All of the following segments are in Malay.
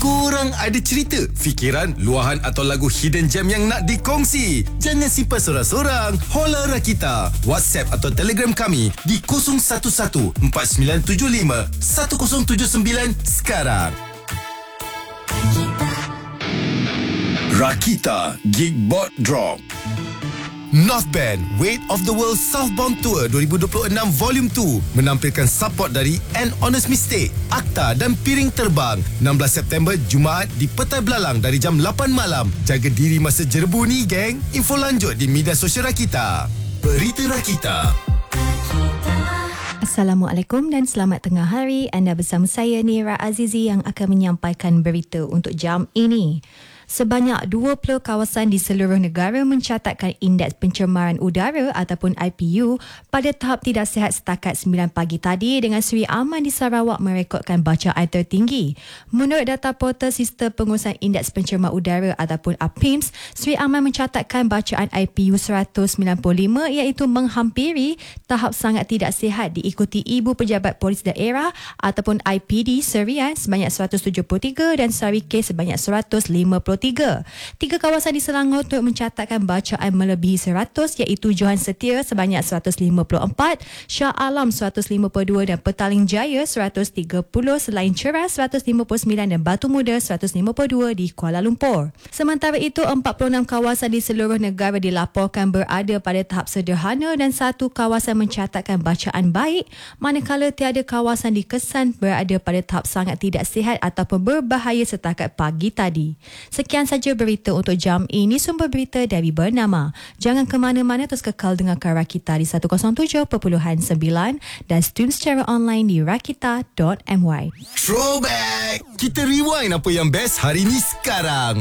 Korang ada cerita, fikiran, luahan atau lagu hidden gem yang nak dikongsi? Jangan simpan sorang-sorang. Hola Rakita. WhatsApp atau Telegram kami di 011-4975-1079 sekarang. Rakita Gigbot Drop. North Band Weight of the World Southbound Tour 2026 Volume 2 menampilkan support dari An Honest Mistake, Akta dan Piring Terbang 16 September Jumaat di Petai Belalang dari jam 8 malam. Jaga diri masa jerebu ni, geng. Info lanjut di media sosial Rakita. Berita Rakita. Assalamualaikum dan selamat tengah hari. Anda bersama saya Nira Azizi yang akan menyampaikan berita untuk jam ini. Sebanyak 20 kawasan di seluruh negara mencatatkan indeks pencemaran udara ataupun IPU pada tahap tidak sihat setakat 9 pagi tadi, dengan Seri Aman di Sarawak merekodkan bacaan tertinggi. Menurut data portal Sistem Pengurusan Indeks Pencemaran Udara ataupun APIMS, Seri Aman mencatatkan bacaan IPU 195 iaitu menghampiri tahap sangat tidak sihat, diikuti Ibu Pejabat Polis Daerah ataupun IPD Serian sebanyak 173 dan Sari K sebanyak 153. Tiga kawasan di Selangor turut mencatatkan bacaan melebihi 100 iaitu Johan Setia sebanyak 154, Shah Alam 152 dan Petaling Jaya 130, selain Ceras 159 dan Batu Muda 152 di Kuala Lumpur. Sementara itu, 46 kawasan di seluruh negara dilaporkan berada pada tahap sederhana dan satu kawasan mencatatkan bacaan baik, manakala tiada kawasan dikesan berada pada tahap sangat tidak sihat ataupun berbahaya setakat pagi tadi. Sekian saja berita untuk jam ini. Sumber berita dari Bernama. Jangan ke mana-mana, terus kekal dengarkan Rakita di 107.9 dan stream secara online di rakita.my. Throwback. Kita rewind apa yang best hari ni sekarang.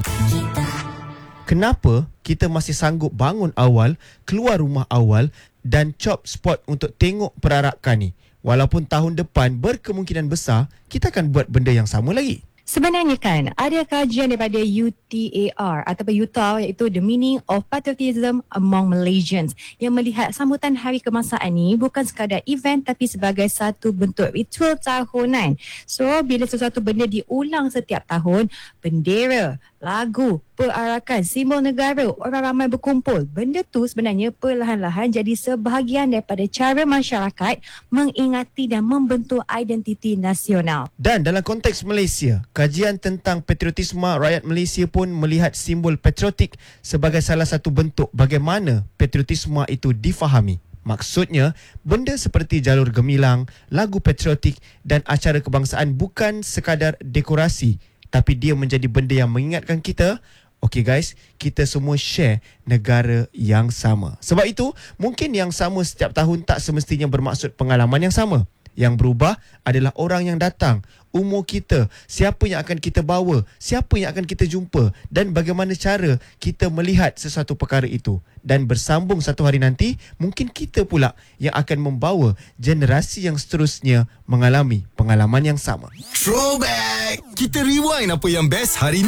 Kenapa kita masih sanggup bangun awal, keluar rumah awal dan chop spot untuk tengok perarakan ni? Walaupun tahun depan berkemungkinan besar kita akan buat benda yang sama lagi. Sebenarnya kan, ada kajian daripada UTAR ataupun UTAR, iaitu The Meaning of Patriotism Among Malaysians, yang melihat sambutan Hari Kebangsaan ni bukan sekadar event tapi sebagai satu bentuk ritual tahunan. So, bila sesuatu benda diulang setiap tahun, bendera, lagu, perarakan, simbol negara, orang ramai berkumpul, benda tu sebenarnya perlahan-lahan jadi sebahagian daripada cara masyarakat mengingati dan membentuk identiti nasional. Dan dalam konteks Malaysia, kajian tentang patriotisme rakyat Malaysia pun melihat simbol patriotik sebagai salah satu bentuk bagaimana patriotisme itu difahami. Maksudnya, benda seperti jalur gemilang, lagu patriotik dan acara kebangsaan bukan sekadar dekorasi, tapi dia menjadi benda yang mengingatkan kita, okey guys, kita semua share negara yang sama. Sebab itu, mungkin yang sama setiap tahun tak semestinya bermaksud pengalaman yang sama. Yang berubah adalah orang yang datang, umur kita, siapa yang akan kita bawa, siapa yang akan kita jumpa dan bagaimana cara kita melihat sesuatu perkara itu. Dan bersambung satu hari nanti, mungkin kita pula yang akan membawa generasi yang seterusnya mengalami pengalaman yang sama. Throwback. Kita rewind apa yang best hari ni.